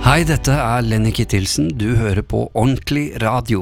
Hei, dette Lenny Kittilsen. Du hører på Ordentlig Radio.